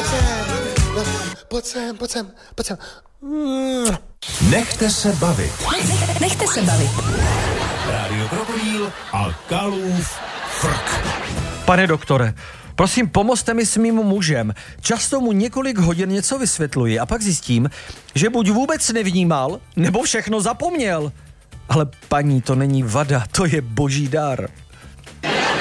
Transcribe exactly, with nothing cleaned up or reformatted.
Pojď sem, pojď sem, pojď sem. Nechte se bavit. Nechte se bavit. Rádio Krokodýl a Kalův frk. Pane doktore, prosím, pomozte mi s mým mužem. Často mu několik hodin něco vysvětluji a pak zjistím, že buď vůbec nevnímal, nebo všechno zapomněl. Ale paní, to není vada, to je boží dar.